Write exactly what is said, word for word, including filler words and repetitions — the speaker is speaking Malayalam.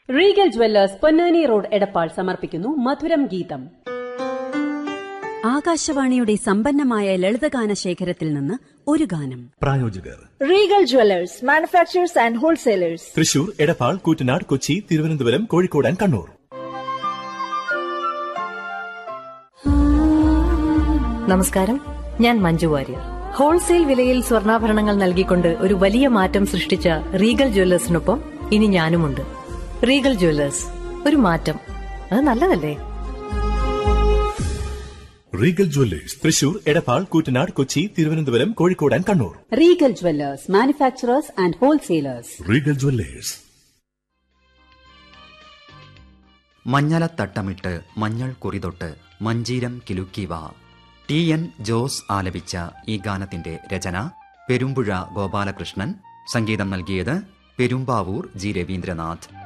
Regal Jewellers Ponnani road Edappal സമർപ്പിക്കുന്നു മധുരം ഗീതം. ആകാശവാണിയുടെ സമ്പന്നമായ ലളിതഗാന ശേഖരത്തിൽ നിന്ന് ഒരു ഗാനം. പ്രായോജകർ Regal Jewellers, manufacturers and wholesalers, Thrissur, Edappal, Koottanad, Kochi, Thiruvananthapuram, Kozhikode and Kannur. നമസ്കാരം, ഞാൻ മഞ്ജു വാര്യർ. ഹോൾസെയിൽ വിലയിൽ സ്വർണ്ണാഭരണങ്ങൾ നൽകിക്കൊണ്ട് ഒരു വലിയ മാറ്റം സൃഷ്ടിച്ച റീഗൽ ജ്വല്ലേഴ്സിനൊപ്പം ഇനി ഞാനുമുണ്ട്. റീഗൽ ജ്വല്ലേഴ്സ്, ഒരു മാറ്റം, അത് നല്ലതല്ലേ? Regal Jewellers, Thrissur, Edappal, Koottanad, Kochi, Thiruvananthapuram, Kozhikode and Kannur. Regal Jewellers, manufacturers and wholesalers. Regal Jewellers. മഞ്ഞളത്തട്ടമിട്ട് മഞ്ഞൾ കുറിതൊട്ട് മഞ്ചീരം കിലുക്കിവ. ടി എൻ ജോസ് ആലപിച്ച ഈ ഗാനത്തിന്റെ രചന പെരുമ്പുഴ ഗോപാലകൃഷ്ണൻ, സംഗീതം നൽകിയത് പെരുമ്പാവൂർ ജി രവീന്ദ്രനാഥ്.